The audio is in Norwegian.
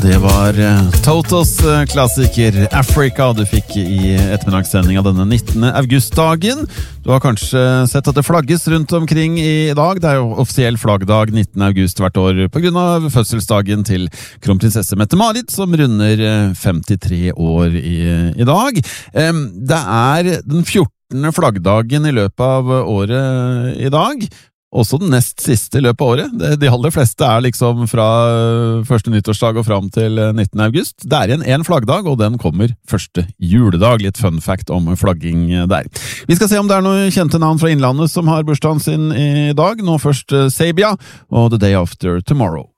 Det var Totos klassiker Africa du fikk i ettermiddagssendinga denne 19. augustdagen. Du har kanskje sett at det flagges rundt omkring i dag. Det er jo offisiell flaggdag 19. august hvert år på grunn av fødselsdagen til kronprinsesse Mette-Marit, som runder 53 år i dag. Det er den 14. flaggdagen i løpet av året i dag. Også den nest siste i løpet av året. De aller fleste er liksom fra første nyttårsdag og fram til 19. august. Det er igjen en flaggdag, og den kommer første juledag. Litt fun fact om flagging der. Vi skal se om det er noen kjente navn fra Innlandet som har bursdagen sin i dag. Nå først Sabia og The Day After Tomorrow.